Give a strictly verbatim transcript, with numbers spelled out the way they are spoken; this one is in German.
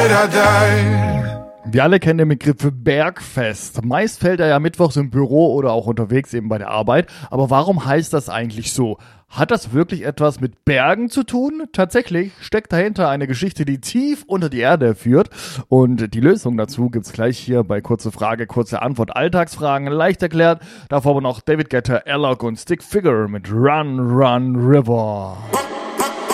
I died. Wir alle kennen den Begriff Bergfest. Meist fällt er ja mittwochs im Büro oder auch unterwegs eben bei der Arbeit. Aber warum heißt das eigentlich so? Hat das wirklich etwas mit Bergen zu tun? Tatsächlich steckt dahinter eine Geschichte, die tief unter die Erde führt. Und die Lösung dazu gibt's gleich hier bei Kurze Frage, Kurze Antwort. Alltagsfragen leicht erklärt. Davor aber noch David Guetta, Alok und Stick Figure mit Run, Run, River.